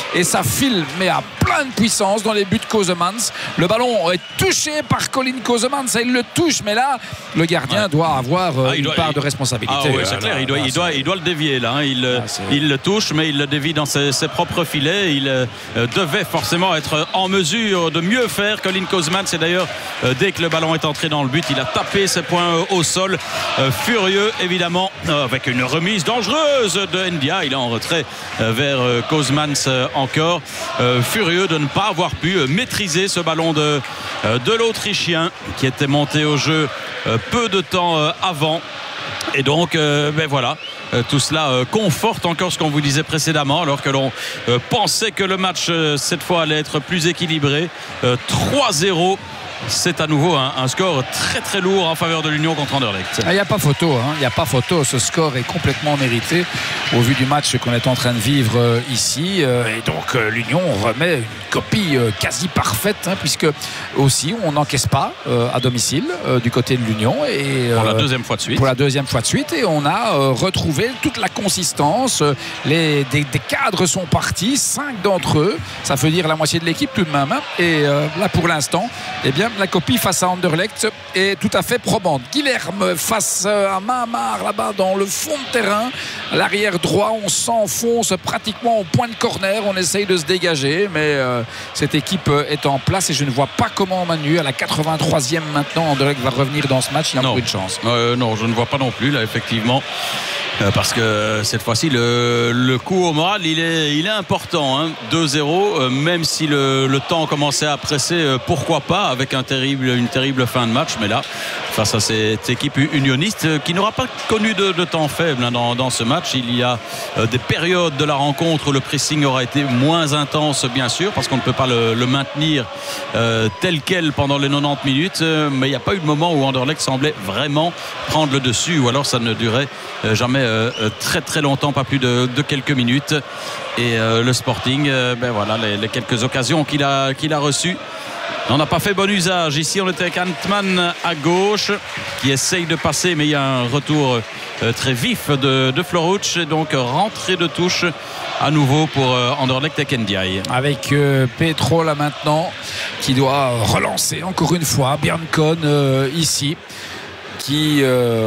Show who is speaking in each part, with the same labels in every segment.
Speaker 1: et ça file mais à plein de puissance dans les buts de Kosemans. Le ballon est touché par Colin Kosemans, il le touche, mais là le gardien doit avoir une part de responsabilité.
Speaker 2: C'est clair, il doit le dévier là, hein. Il le touche, mais il le dévie dans ses propres filets. Il devait forcément être en mesure de mieux faire. Colin Kosemans, c'est d'ailleurs dès que le ballon est entré dans le but, il a tapé ses poings au sol, furieux évidemment, avec une remise dangereuse de Ndia. Il est en retrait vers Kosemans encore, furieux de ne pas avoir pu maîtriser ce ballon de l'Autrichien qui était monté au jeu peu de temps avant. Et donc voilà, tout cela conforte encore ce qu'on vous disait précédemment, alors que l'on pensait que le match cette fois allait être plus équilibré. 3-0, c'est à nouveau un score très très lourd en faveur de l'Union contre Anderlecht.
Speaker 1: Il n'y a pas photo, hein. Il n'y a pas photo. Ce score est complètement mérité au vu du match qu'on est en train de vivre ici. Et donc l'Union remet une copie quasi parfaite, hein, puisque aussi on n'encaisse pas à domicile du côté de l'Union.
Speaker 2: Pour la deuxième fois de suite.
Speaker 1: Pour la deuxième fois de suite. Et on a retrouvé toute la consistance. Des cadres sont partis, 5 d'entre eux. Ça veut dire la moitié de l'équipe tout de même, hein. Et là pour l'instant, eh bien, la copie face à Anderlecht est tout à fait probante. Guilherme face à Mahamar là-bas dans le fond de terrain. À l'arrière droit, on s'enfonce pratiquement au point de corner. On essaye de se dégager, mais cette équipe est en place et je ne vois pas comment Manu, à la 83e maintenant, Anderlecht va revenir dans ce match. Il y a encore une chance.
Speaker 2: Non, je ne vois pas non plus là, effectivement. Parce que cette fois-ci le coup au moral il est important, hein. 2-0, même si le temps commençait à presser, pourquoi pas, avec une terrible fin de match, mais là face à cette équipe unioniste qui n'aura pas connu de temps faible, hein, dans ce match. Il y a des périodes de la rencontre où le pressing aura été moins intense, bien sûr, parce qu'on ne peut pas le maintenir tel quel pendant les 90 minutes, mais il n'y a pas eu de moment où Anderlecht semblait vraiment prendre le dessus, ou alors ça ne durait jamais très très longtemps, pas plus de quelques minutes. Et le Sporting, voilà, les quelques occasions qu'il a reçues, on n'a pas fait bon usage. Ici on était avec Antman à gauche qui essaye de passer, mais il y a un retour très vif de Floruc, et donc rentrée de touche à nouveau pour Anderlecht et Ndiaye.
Speaker 1: Avec Petro là maintenant qui doit relancer encore une fois. Björnkon ici qui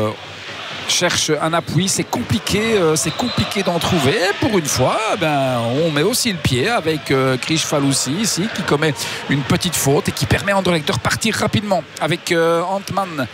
Speaker 1: cherche un appui, c'est compliqué d'en trouver. Et pour une fois, on met aussi le pied avec Krish Falusi ici qui commet une petite faute et qui permet à Anderlecht de repartir rapidement avec Antman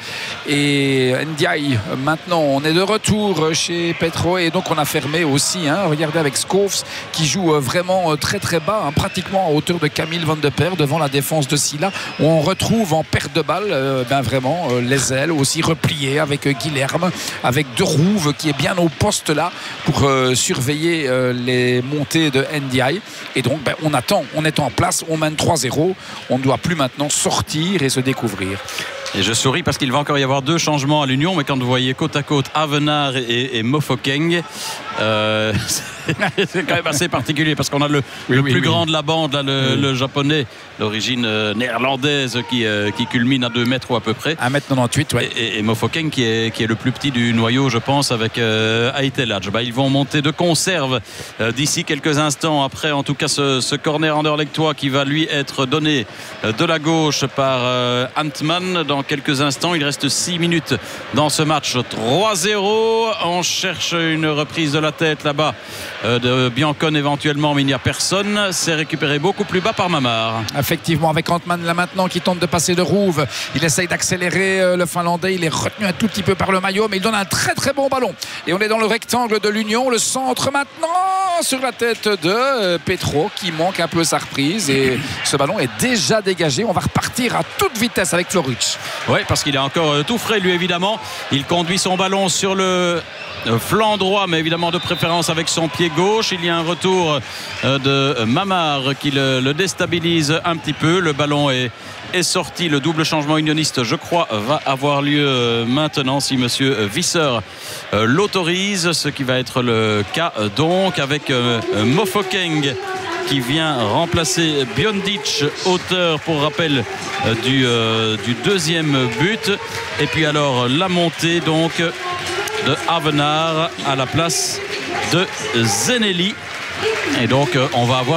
Speaker 1: et Ndiaye. Maintenant, on est de retour chez Petro et donc on a fermé aussi, hein, regardez, avec Schoofs qui joue vraiment très très bas, hein, pratiquement à hauteur de Camille Van de Per devant la défense de Silla, où on retrouve en perte de balle vraiment les ailes aussi repliées avec Guilherme, avec De Rouve qui est bien au poste là pour surveiller les montées de Ndiaye. Et donc on attend, on est en place, on mène 3-0, on ne doit plus maintenant sortir et se découvrir.
Speaker 2: Et je souris parce qu'il va encore y avoir 2 changements à l'Union, mais quand vous voyez côte à côte Avenard et Mofokeng, c'est quand même assez particulier parce qu'on a le plus grand de la bande là, le japonais d'origine néerlandaise qui culmine à 2 mètres ou à peu près,
Speaker 1: 1m98, ouais.
Speaker 2: et Mofokeng qui est le plus petit du noyau, je pense, avec Aiteladj. Ils vont monter de conserve d'ici quelques instants, après en tout cas ce corner anderlechtois qui va lui être donné de la gauche par Antman. Dans quelques instants, il reste 6 minutes dans ce match. 3-0, on cherche une reprise de la tête là-bas de Björnkon éventuellement, mais il n'y a personne. C'est récupéré beaucoup plus bas par Mahamar.
Speaker 1: Effectivement, avec Antman là maintenant qui tente de passer de Rouve, il essaye d'accélérer le Finlandais, il est retenu un tout petit peu par le maillot, mais il donne un très très bon ballon et on est dans le rectangle de l'Union. Le centre maintenant sur la tête de Petro qui manque un peu sa reprise et ce ballon est déjà dégagé. On va repartir à toute vitesse avec Floruc.
Speaker 2: Oui, parce qu'il est encore tout frais lui, évidemment. Il conduit son ballon sur le flanc droit, mais évidemment de préférence avec son pied gauche. Il y a un retour de Mahamar qui le déstabilise un petit peu. Le ballon est sorti. Le double changement unioniste, je crois, va avoir lieu maintenant si monsieur Visser l'autorise, ce qui va être le cas donc, avec Mofokeng qui vient remplacer Biondic, auteur pour rappel du deuxième but. Et puis alors la montée donc de Avenard à la place de Zenelli. Et donc on va avoir